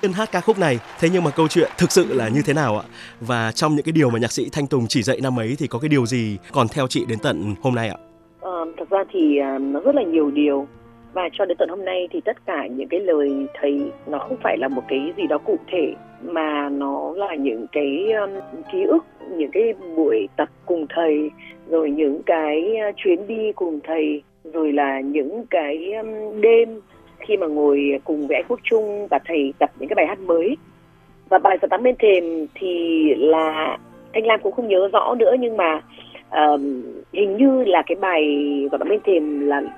hát ca khúc này. Thế nhưng mà câu chuyện thực sự là như thế nào ạ? Và trong những cái điều mà nhạc sĩ Thanh Tùng chỉ dạy năm ấy thì có cái điều gì còn theo chị đến tận hôm nay ạ? Thật ra thì nó rất là nhiều điều, và cho đến tận hôm nay thì tất cả những cái lời thầy nó không phải là một cái gì đó cụ thể, mà nó là những cái ký ức, những cái buổi tập cùng thầy, rồi những cái chuyến đi cùng thầy, rồi là những cái đêm khi mà ngồi cùng với anh Quốc Trung và thầy tập những cái bài hát mới. Và bài Giọt Tắm Bên Thềm thì là Thanh Lam cũng không nhớ rõ nữa, nhưng mà hình như là cái bài Giọt Tắm Bên Thềm là